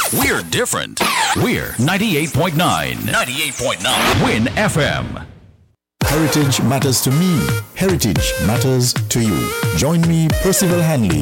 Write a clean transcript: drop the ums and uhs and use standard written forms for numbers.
We're different. We're 98.9. 98.9. Win FM. Heritage matters to me. Heritage matters to you. Join me, Percival Hanley,